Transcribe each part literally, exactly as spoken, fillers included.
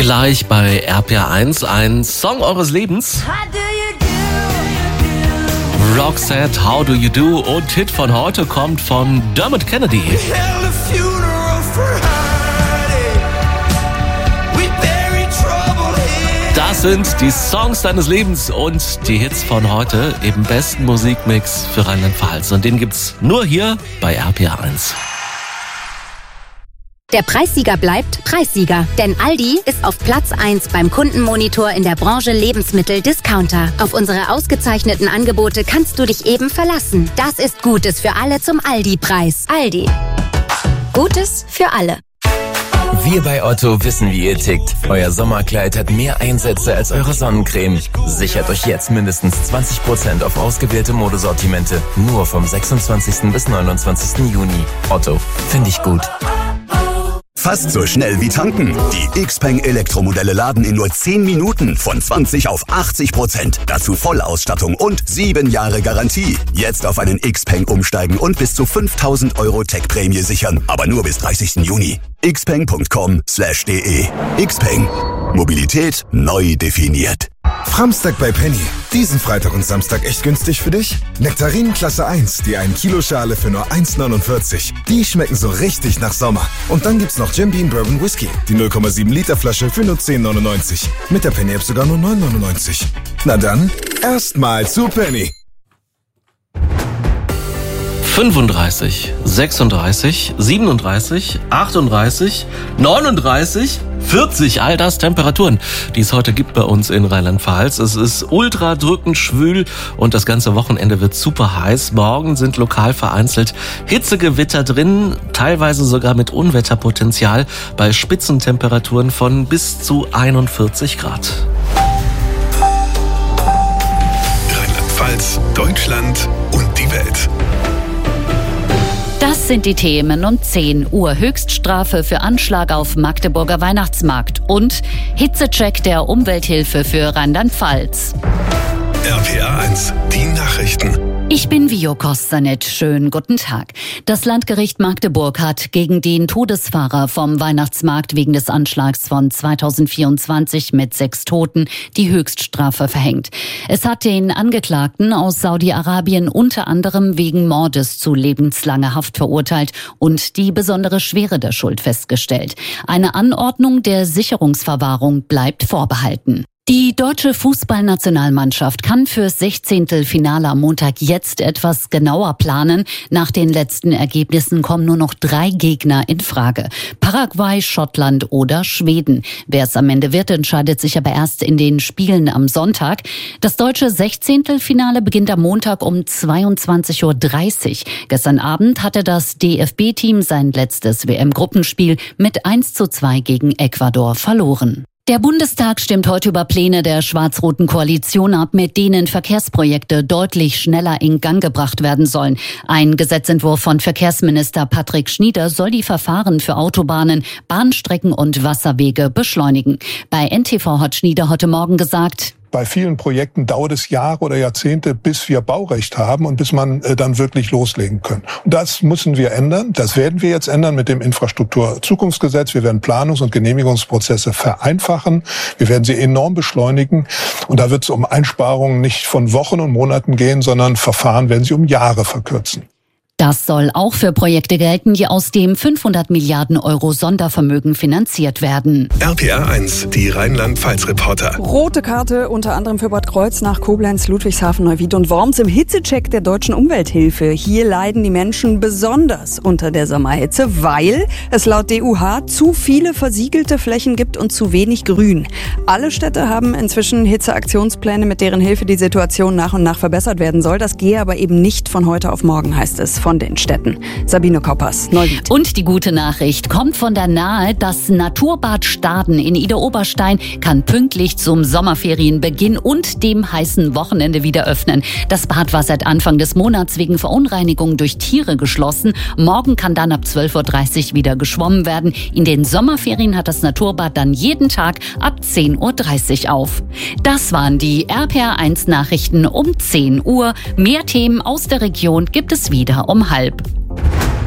Gleich bei R P R eins ein Song eures Lebens. Roxette, How Do You Do? Und Hit von heute kommt von Dermot Kennedy. Das sind die Songs deines Lebens und die Hits von heute im besten Musikmix für Rheinland-Pfalz. Und den gibt's nur hier bei R P R eins. Der Preissieger bleibt Preissieger, denn Aldi ist auf Platz eins beim Kundenmonitor in der Branche Lebensmittel-Discounter. Auf unsere ausgezeichneten Angebote kannst du dich eben verlassen. Das ist Gutes für alle zum Aldi-Preis. Aldi. Gutes für alle. Wir bei Otto wissen, wie ihr tickt. Euer Sommerkleid hat mehr Einsätze als eure Sonnencreme. Sichert euch jetzt mindestens zwanzig Prozent auf ausgewählte Modesortimente. Nur vom sechsundzwanzigsten bis neunundzwanzigsten Juni. Otto, finde ich gut. Fast so schnell wie tanken. Die Xpeng Elektromodelle laden in nur zehn Minuten von zwanzig auf achtzig Prozent. Dazu Vollausstattung und sieben Jahre Garantie. Jetzt auf einen Xpeng umsteigen und bis zu fünftausend Euro Tech-Prämie sichern. Aber nur bis dreißigsten Juni. xpeng punkt com slash de. Xpeng. Mobilität neu definiert. Framstag bei Penny. Diesen Freitag und Samstag echt günstig für dich? Nektarinen Klasse eins, die ein Kilo Schale für nur eins neunundvierzig. Die schmecken so richtig nach Sommer. Und dann gibt's noch Jim Beam Bourbon Whisky, die null Komma sieben Liter Flasche für nur zehn neunundneunzig. Mit der Penny App sogar nur neun neunundneunzig. Na dann, erstmal zu Penny. fünfunddreißig, sechsunddreißig, siebenunddreißig, achtunddreißig, neununddreißig, vierzig, all das Temperaturen, die es heute gibt bei uns in Rheinland-Pfalz. Es ist ultra drückend schwül und das ganze Wochenende wird super heiß. Morgen sind lokal vereinzelt Hitzegewitter drin, teilweise sogar mit Unwetterpotenzial bei Spitzentemperaturen von bis zu einundvierzig Grad. Rheinland-Pfalz, Deutschland und die Welt. Das sind die Themen um zehn Uhr. Höchststrafe für Anschlag auf Magdeburger Weihnachtsmarkt und Hitzecheck der Umwelthilfe für Rheinland-Pfalz. R P R eins, die Nachrichten. Ich bin Vio Kostanet. Schönen guten Tag. Das Landgericht Magdeburg hat gegen den Todesfahrer vom Weihnachtsmarkt wegen des Anschlags von zweitausendvierundzwanzig mit sechs Toten die Höchststrafe verhängt. Es hat den Angeklagten aus Saudi-Arabien unter anderem wegen Mordes zu lebenslanger Haft verurteilt und die besondere Schwere der Schuld festgestellt. Eine Anordnung der Sicherungsverwahrung bleibt vorbehalten. Die deutsche Fußballnationalmannschaft kann fürs Sechzehntelfinale am Montag jetzt etwas genauer planen. Nach den letzten Ergebnissen kommen nur noch drei Gegner in Frage. Paraguay, Schottland oder Schweden. Wer es am Ende wird, entscheidet sich aber erst in den Spielen am Sonntag. Das deutsche Sechzehntelfinale beginnt am Montag um zweiundzwanzig Uhr dreißig. Gestern Abend hatte das D F B-Team sein letztes W M-Gruppenspiel mit eins zu zwei gegen Ecuador verloren. Der Bundestag stimmt heute über Pläne der schwarz-roten Koalition ab, mit denen Verkehrsprojekte deutlich schneller in Gang gebracht werden sollen. Ein Gesetzentwurf von Verkehrsminister Patrick Schnieder soll die Verfahren für Autobahnen, Bahnstrecken und Wasserwege beschleunigen. Bei N T V hat Schnieder heute Morgen gesagt: Bei vielen Projekten dauert es Jahre oder Jahrzehnte, bis wir Baurecht haben und bis man äh, dann wirklich loslegen können. Und das müssen wir ändern. Das werden wir jetzt ändern mit dem Infrastrukturzukunftsgesetz. Wir werden Planungs- und Genehmigungsprozesse vereinfachen. Wir werden sie enorm beschleunigen. Und da wird es um Einsparungen nicht von Wochen und Monaten gehen, sondern Verfahren werden sie um Jahre verkürzen. Das soll auch für Projekte gelten, die aus dem fünfhundert Milliarden Euro Sondervermögen finanziert werden. R P R eins, die Rheinland-Pfalz-Reporter. Rote Karte unter anderem für Bad Kreuznach, Koblenz, Ludwigshafen, Neuwied und Worms im Hitzecheck der Deutschen Umwelthilfe. Hier leiden die Menschen besonders unter der Sommerhitze, weil es laut D U H zu viele versiegelte Flächen gibt und zu wenig Grün. Alle Städte haben inzwischen Hitzeaktionspläne, mit deren Hilfe die Situation nach und nach verbessert werden soll. Das gehe aber eben nicht von heute auf morgen, heißt es von den Städten. Sabine Koppers, Neuwied. Und die gute Nachricht kommt von der Nahe. Das Naturbad Staden in Idar-Oberstein kann pünktlich zum Sommerferienbeginn und dem heißen Wochenende wieder öffnen. Das Bad war seit Anfang des Monats wegen Verunreinigungen durch Tiere geschlossen. Morgen kann dann ab zwölf Uhr dreißig wieder geschwommen werden. In den Sommerferien hat das Naturbad dann jeden Tag ab zehn Uhr dreißig auf. Das waren die R P R eins Nachrichten um zehn Uhr. Mehr Themen aus der Region gibt es wieder um halb.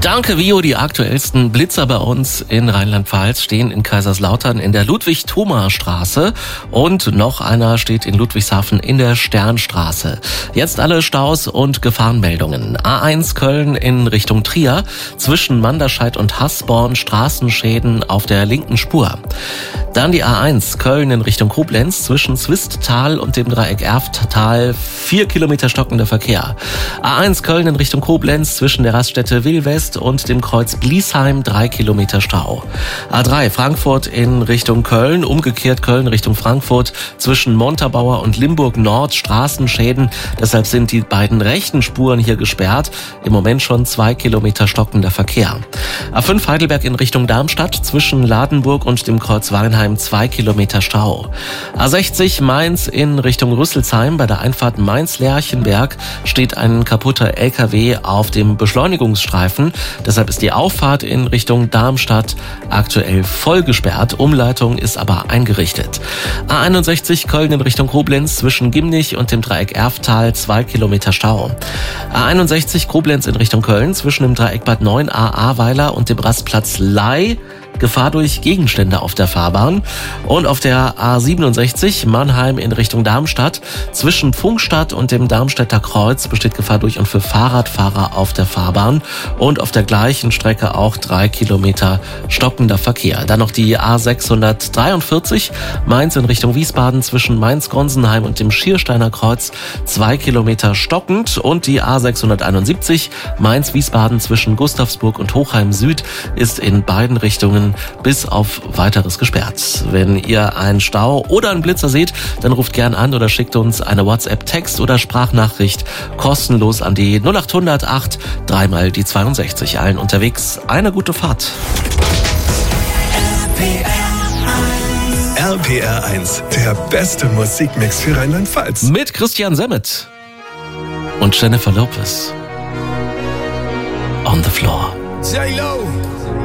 Danke, Vio. Die aktuellsten Blitzer bei uns in Rheinland-Pfalz stehen in Kaiserslautern in der Ludwig-Thoma-Straße und noch einer steht in Ludwigshafen in der Sternstraße. Jetzt alle Staus und Gefahrenmeldungen. A eins Köln in Richtung Trier, zwischen Manderscheid und Hasborn Straßenschäden auf der linken Spur. Dann die A eins Köln in Richtung Koblenz, zwischen Zwisttal und dem Dreieck Erfttal, vier Kilometer stockender Verkehr. A eins Köln in Richtung Koblenz, zwischen der Raststätte Willwest und dem Kreuz Bliesheim, drei Kilometer Stau. A drei Frankfurt in Richtung Köln, umgekehrt Köln Richtung Frankfurt, zwischen Montabaur und Limburg Nord Straßenschäden. Deshalb sind die beiden rechten Spuren hier gesperrt. Im Moment schon zwei Kilometer stockender Verkehr. A fünf Heidelberg in Richtung Darmstadt, zwischen Ladenburg und dem Kreuz Wallenheim, zwei Kilometer Stau. A sechzig Mainz in Richtung Rüsselsheim, bei der Einfahrt Mainz-Lerchenberg steht ein kaputter L K W auf dem Beschleunigungsstreifen. Deshalb ist die Auffahrt in Richtung Darmstadt aktuell voll gesperrt. Umleitung ist aber eingerichtet. A einundsechzig Köln in Richtung Koblenz, zwischen Gimnich und dem Dreieck Erfttal, zwei Kilometer Stau. A einundsechzig Koblenz in Richtung Köln, zwischen dem Dreieck Bad neun A Ahrweiler und dem Rastplatz Ley, Gefahr durch Gegenstände auf der Fahrbahn. Und auf der A siebenundsechzig Mannheim in Richtung Darmstadt, zwischen Pfungstadt und dem Darmstädter Kreuz besteht Gefahr durch und für Fahrradfahrer auf der Fahrbahn. Und auf der gleichen Strecke auch drei Kilometer stockender Verkehr. Dann noch die A sechshundertdreiundvierzig Mainz in Richtung Wiesbaden, zwischen Mainz-Gonsenheim und dem Schiersteiner Kreuz, zwei Kilometer stockend. Und die A sechshunderteinundsiebzig Mainz-Wiesbaden zwischen Gustavsburg und Hochheim Süd ist in beiden Richtungen bis auf weiteres gesperrt. Wenn ihr einen Stau oder einen Blitzer seht, dann ruft gern an oder schickt uns eine WhatsApp-Text- oder Sprachnachricht kostenlos an die null acht hundert acht, dreimal die zweiundsechzig. Allen unterwegs eine gute Fahrt. R P R eins, der beste Musikmix für Rheinland-Pfalz. Mit Christian Semmet und Jennifer Lopez. On the Floor. J-Lo.